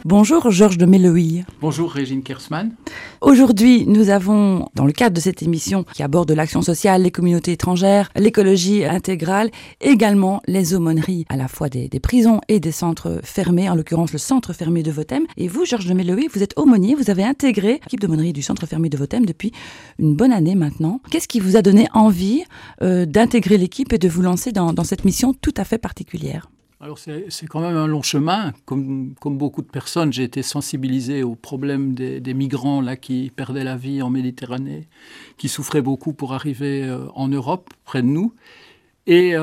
Bonjour Georges de Melloy. Bonjour Régine Kersman. Aujourd'hui, nous avons, dans le cadre de cette émission qui aborde l'action sociale, les communautés étrangères, l'écologie intégrale, également les aumôneries, à la fois des prisons et des centres fermés, en l'occurrence le centre fermé de Votem. Et vous, Georges de Melloy, vous êtes aumônier, vous avez intégré l'équipe d'aumônerie du centre fermé de Votem depuis une bonne année maintenant. Qu'est-ce qui vous a donné envie d'intégrer l'équipe et de vous lancer dans cette mission tout à fait particulière ? Alors c'est quand même un long chemin. Comme beaucoup de personnes, j'ai été sensibilisé au problème des migrants là, qui perdaient la vie en Méditerranée, qui souffraient beaucoup pour arriver en Europe, près de nous. Et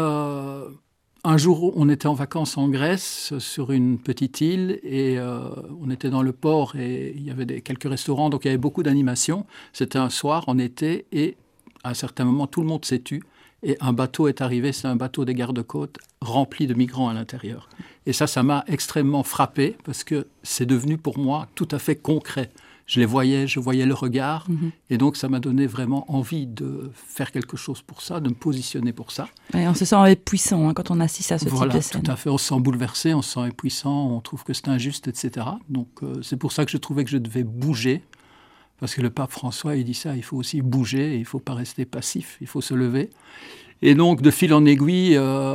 un jour, on était en vacances en Grèce, sur une petite île, et on était dans le port, et il y avait quelques restaurants, donc il y avait beaucoup d'animations. C'était un soir, en été, et à un certain moment, tout le monde s'est tu. Et un bateau est arrivé, c'est un bateau des gardes-côtes rempli de migrants à l'intérieur. Et ça m'a extrêmement frappé parce que c'est devenu pour moi tout à fait concret. Je voyais le regard et donc ça m'a donné vraiment envie de faire quelque chose pour ça, de me positionner pour ça. Et on se sent épuisant quand on assiste à ce type de scène. Voilà, tout à fait. On se sent bouleversé, on se sent épuisant, on trouve que c'est injuste, etc. Donc c'est pour ça que je trouvais que je devais bouger. Parce que le pape François, il dit ça, il faut aussi bouger, il ne faut pas rester passif, il faut se lever. Et donc, de fil en aiguille,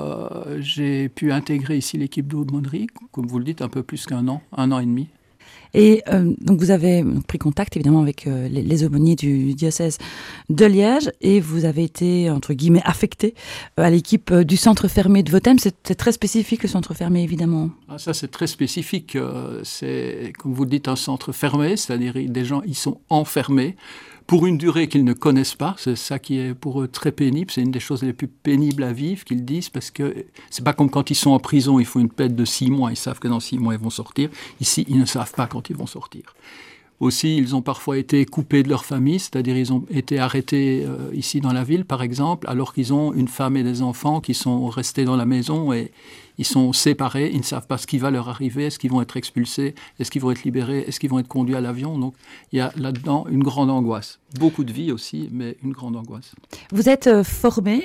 j'ai pu intégrer ici l'équipe d'aumônerie, comme vous le dites, un peu plus qu'un an et demi. Et donc vous avez pris contact évidemment avec les aumôniers du diocèse de Liège et vous avez été, entre guillemets, affecté à l'équipe du centre fermé de Votem. C'est très spécifique le centre fermé évidemment. Ah, ça c'est très spécifique. C'est, comme vous le dites, un centre fermé, c'est-à-dire des gens ils sont enfermés pour une durée qu'ils ne connaissent pas. C'est ça qui est pour eux très pénible. C'est une des choses les plus pénibles à vivre qu'ils disent parce que c'est pas comme quand ils sont en prison, il faut une peine de 6 mois. Ils savent que dans 6 mois, ils vont sortir. Ici, ils ne savent pas quand ils vont sortir. Aussi, ils ont parfois été coupés de leur famille, c'est-à-dire ils ont été arrêtés ici dans la ville, par exemple, alors qu'ils ont une femme et des enfants qui sont restés dans la maison et ils sont séparés, ils ne savent pas ce qui va leur arriver, est-ce qu'ils vont être expulsés, est-ce qu'ils vont être libérés, est-ce qu'ils vont être conduits à l'avion. Donc il y a là-dedans une grande angoisse. Beaucoup de vie aussi, mais une grande angoisse. Vous êtes formé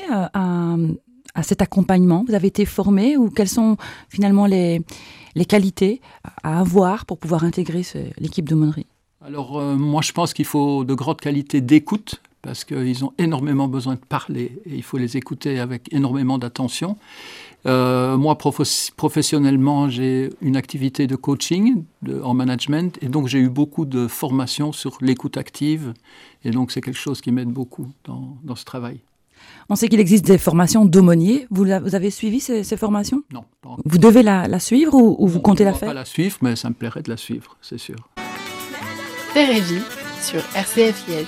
à cet accompagnement, vous avez été formé ou quelles sont finalement les qualités à avoir pour pouvoir intégrer l'équipe d'aumônerie ? Alors moi je pense qu'il faut de grandes qualités d'écoute parce qu'ils ont énormément besoin de parler et il faut les écouter avec énormément d'attention. Moi, professionnellement, j'ai une activité de coaching en management et donc j'ai eu beaucoup de formations sur l'écoute active et donc c'est quelque chose qui m'aide beaucoup dans ce travail. On sait qu'il existe des formations d'aumôniers. Vous avez suivi ces formations ? Non. Vous devez la suivre ou vous comptez la faire ? Je ne vais pas la suivre, mais ça me plairait de la suivre, c'est sûr. Terre et vie sur RCF Liège.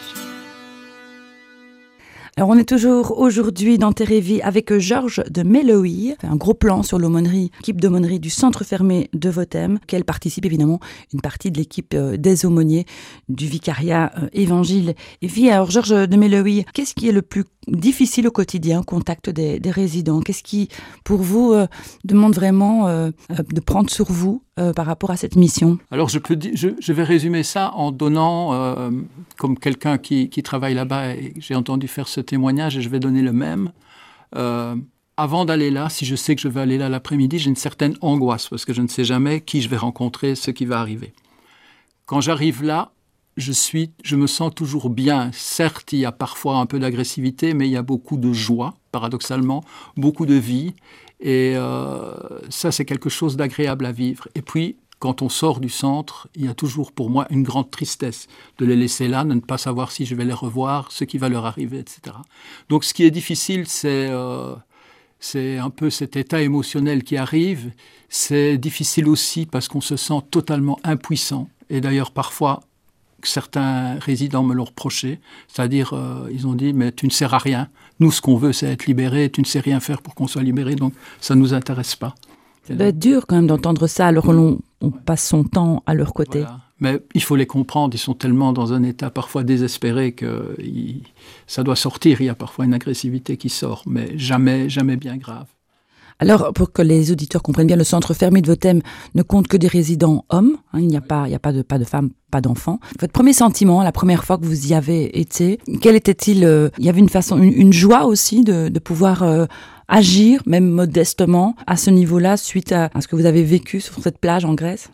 Alors on est toujours aujourd'hui dans Terre et Vie avec Georges de Melloy, un gros plan sur l'aumônerie, équipe d'aumônerie du centre fermé de Votem, qu'elle participe évidemment une partie de l'équipe des aumôniers du vicariat Évangile et Vie. Alors Georges de Melloy, qu'est-ce qui est le plus difficile au quotidien au contact des résidents ? Qu'est-ce qui pour vous demande vraiment de prendre sur vous par rapport à cette mission ? Alors je vais résumer ça en donnant, comme quelqu'un qui travaille là-bas et j'ai entendu faire ce témoignage et je vais donner le même. Avant d'aller là, si je sais que je vais aller là l'après-midi, j'ai une certaine angoisse parce que je ne sais jamais qui je vais rencontrer, ce qui va arriver. Quand j'arrive là, je me sens toujours bien. Certes, il y a parfois un peu d'agressivité, mais il y a beaucoup de joie, paradoxalement, beaucoup de vie. Et ça, c'est quelque chose d'agréable à vivre. Et puis, quand on sort du centre, il y a toujours pour moi une grande tristesse de les laisser là, de ne pas savoir si je vais les revoir, ce qui va leur arriver, etc. Donc, ce qui est difficile, c'est un peu cet état émotionnel qui arrive. C'est difficile aussi parce qu'on se sent totalement impuissant. Et d'ailleurs, parfois, certains résidents me l'ont reproché, c'est-à-dire ils ont dit « mais tu ne sers à rien, nous ce qu'on veut c'est être libérés, tu ne sais rien faire pour qu'on soit libérés, donc ça ne nous intéresse pas ». Ça doit être dur quand même d'entendre ça alors qu'on passe son temps à leur côté. Voilà. Mais il faut les comprendre, ils sont tellement dans un état parfois désespéré que ça doit sortir, il y a parfois une agressivité qui sort, mais jamais bien grave. Alors, pour que les auditeurs comprennent bien, le centre fermé de Votem ne compte que des résidents hommes. Il n'y a pas de femmes, pas d'enfants. Votre premier sentiment, la première fois que vous y avez été, quel était-il ? Il y avait une joie aussi de pouvoir agir, même modestement, à ce niveau-là, suite à ce que vous avez vécu sur cette plage en Grèce ?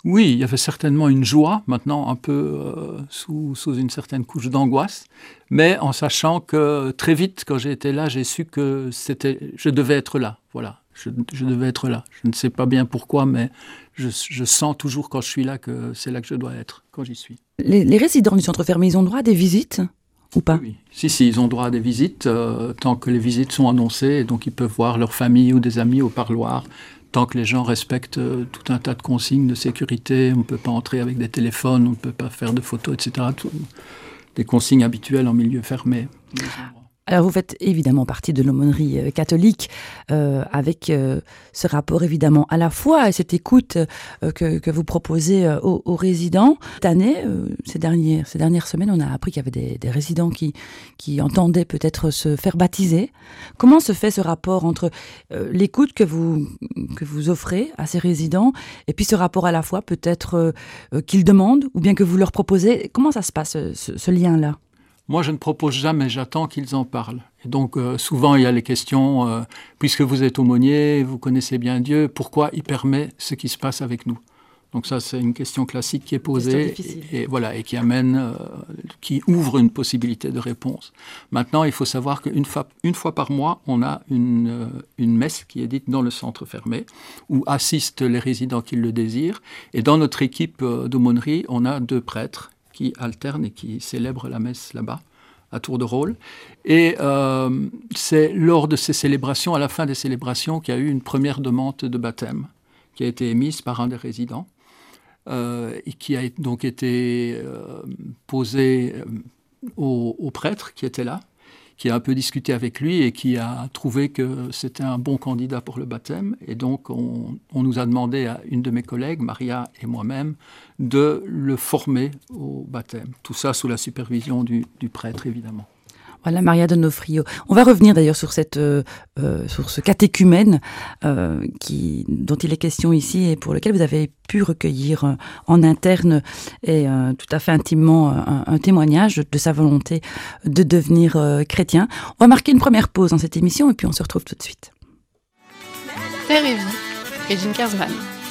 Oui, il y avait certainement une joie, maintenant un peu sous une certaine couche d'angoisse, mais en sachant que très vite, quand j'ai été là, j'ai su que je devais être là. Voilà, je devais être là. Je ne sais pas bien pourquoi, mais je sens toujours quand je suis là que c'est là que je dois être, quand j'y suis. Les résidents du centre fermé, ils ont droit à des visites ou pas? Oui, si, ils ont droit à des visites, tant que les visites sont annoncées, et donc ils peuvent voir leur famille ou des amis au parloir. Tant que les gens respectent tout un tas de consignes de sécurité, on ne peut pas entrer avec des téléphones, on ne peut pas faire de photos, etc. Des consignes habituelles en milieu fermé. Alors vous faites évidemment partie de l'aumônerie catholique avec ce rapport évidemment à la foi et cette écoute que vous proposez aux résidents. Cette année, ces dernières semaines, on a appris qu'il y avait des résidents qui entendaient peut-être se faire baptiser. Comment se fait ce rapport entre l'écoute que vous offrez à ces résidents et puis ce rapport à la foi peut-être qu'ils demandent ou bien que vous leur proposez? Comment ça se passe ce lien-là? Moi, je ne propose jamais, j'attends qu'ils en parlent. Et donc, souvent, il y a les questions, puisque vous êtes aumônier, vous connaissez bien Dieu, pourquoi il permet ce qui se passe avec nous? Donc ça, c'est une question classique qui est posée et voilà, et qui ouvre une possibilité de réponse. Maintenant, il faut savoir qu'une fois par mois, on a une messe qui est dite dans le centre fermé, où assistent les résidents qui le désirent. Et dans notre équipe d'aumônerie, on a 2 prêtres qui alternent et qui célèbrent la messe là-bas, à tour de rôle. Et c'est lors de ces célébrations, à la fin des célébrations, qu'il y a eu une première demande de baptême qui a été émise par un des résidents et qui a donc été posée au prêtre qui était là, qui a un peu discuté avec lui et qui a trouvé que c'était un bon candidat pour le baptême. Et donc, on nous a demandé à une de mes collègues, Maria et moi-même, de le former au baptême. Tout ça sous la supervision du prêtre, évidemment. Voilà, Maria Donofrio. On va revenir d'ailleurs sur ce catéchumène dont il est question ici et pour lequel vous avez pu recueillir en interne et tout à fait intimement un témoignage de sa volonté de devenir chrétien. On va marquer une première pause dans cette émission et puis on se retrouve tout de suite. Terre et vie, Régine Kersman.